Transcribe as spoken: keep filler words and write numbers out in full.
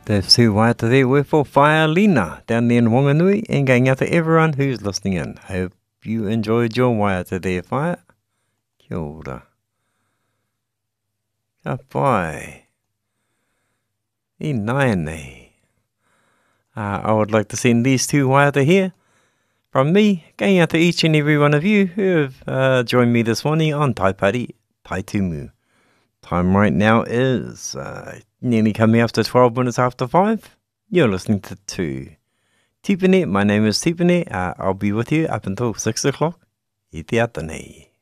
The Sue Waiata there were for Whaelina down there in Wanganui, and going out to everyone who's listening in. Hope you enjoyed your Waiata there, Whaia. Kia ora. Ka pai. I nai nei. Uh, I would like to send these two Waiata here from me, going out to each and every one of you who have uh, joined me this morning on Taipari Paitumu. Time right now is uh, nearly coming up to twelve minutes after five. You're listening to, to Tipene. My name is Tipene. Uh, I'll be with you up until six o'clock. I te ata nei.